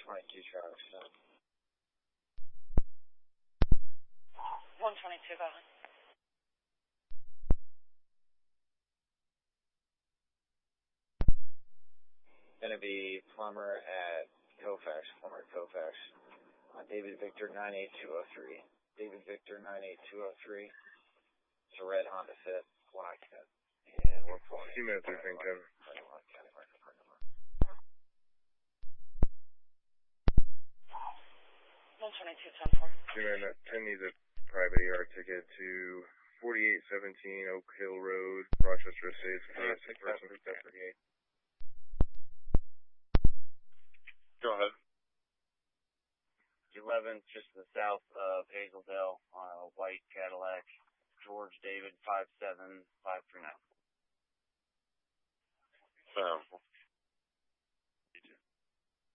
122 traffic stop. 122, go ahead. Gonna be plumber at Kofax, former Kofax. David Victor 98203. David Victor 98203. It's a red Honda Fit, one I can. And we're pulling. 2 minutes, I think, Kevin. 122, 10-4. 10 needs a private ER ticket to 4817 Oak Hill Road, Rochester Estates. Person 38. Go ahead. 11, just to the south of Hazeldale, on a white Cadillac, George David 57539.